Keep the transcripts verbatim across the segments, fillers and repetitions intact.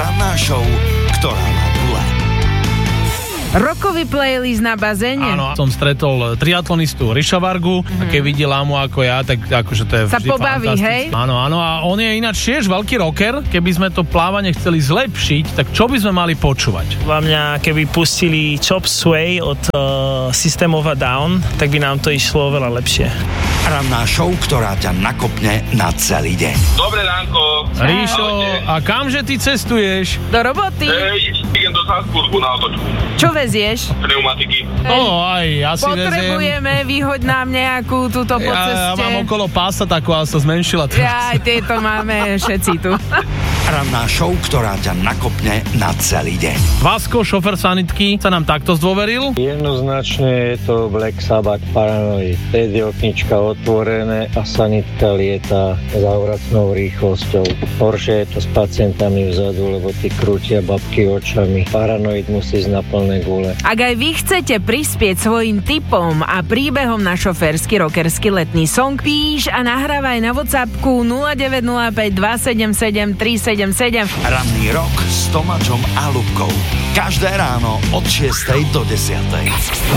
Ranná show, ktorá má gule. Rokový playlist na bazéne. Áno, som stretol triatlonistu Ríša Vargu mm. a keď vidí lámu ako ja, tak akože to je sa vždy pobaví, hej? Áno, áno, a on je ináč tiež veľký rocker. Keby sme to plávanie chceli zlepšiť, tak čo by sme mali počúvať? Podľa mňa, keby pustili Chop Sway od uh, System of a Down, tak by nám to išlo oveľa lepšie. Ranná show, ktorá ťa nakopne na celý deň. Dobré ránko. Ríšo, a kamže ty cestuješ? Do roboty? Ej, idem do Salzburgu na otočku. Čo vezieš? Pneumatiky. No, aj ja si veziem. Potrebujeme, vyhoď nám nejakú túto po ceste. Ja, ja mám okolo pása takú, ale sa zmenšila. Ja, aj tieto máme všetci tu. Ranná show, ktorá ťa nakopne na celý deň. Vasko, šofer sanitky, sa nám takto zdôveril. Jednoznačne je to Black Sabbath Paranoid. Vtedy oknička otvorené a sanitka lieta za vracnou rýchlosťou. Horšie je to s pacientami vzadu, lebo tí krútia babky očami. Paranoid musí ísť na plné gule. Ak aj vy chcete prispieť svojim tipom a príbehom na šoférsky rockerský letný song, píš a nahrávaj na WhatsAppku nula deväť nula päť dva sedem sedem tri sedem sedem. Ranný rok s Tomáčom a Ľubkou. Každé ráno od šiestej do desiatej.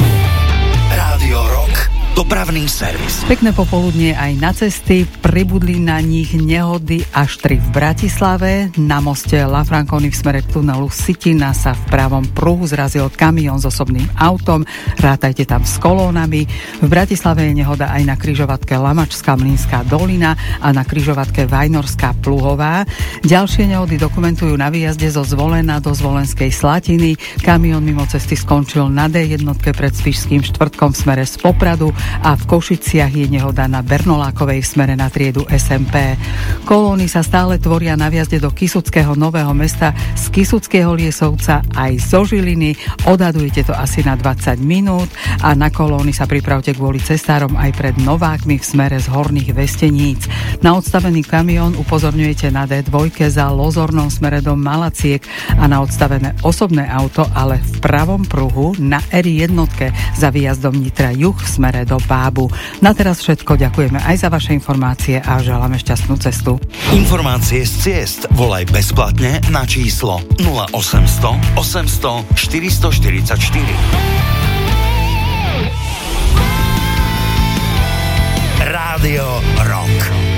Rádio Rock. Dopravný servis. Pekné popoludnie aj na cesty. Pribudli na nich nehody až tri v Bratislave. Na moste La Franconi v smere k tunelu Sitina sa v pravom pruhu zrazil kamión s osobným autom. Rátajte tam s kolónami. V Bratislave je nehoda aj na križovatke Lamačská Mlynská dolina a na križovatke Vajnorská Pluhová. Ďalšie nehody dokumentujú na výjazde zo Zvolena do Zvolenskej Slatiny. Kamión mimo cesty skončil na dé jednotke pred Spišským štvrtkom v smere z Popradu a v Košiciach je nehoda na Bernolákovej v smere na triedu es em pé. Kolóny sa stále tvoria na viazde do Kysuckého Nového Mesta, z Kysuckého Liesovca aj zo Žiliny. Odhadujete to asi na dvadsať minút a na kolóny sa pripravte kvôli cestárom aj pred Novákmi v smere z Horných Vesteníc. Na odstavený kamión upozorňujete na dé dva za Lozornom smere do Malaciek a na odstavené osobné auto, ale v pravom pruhu na er jedna za výjazdom Nitra Juh v smere do Bábu. Na teraz všetko, ďakujeme aj za vaše informácie a želáme šťastnú cestu. Informácie z ciest volaj bezplatne na číslo nula osemsto osemsto štyristoštyridsaťštyri. Rádio Rock.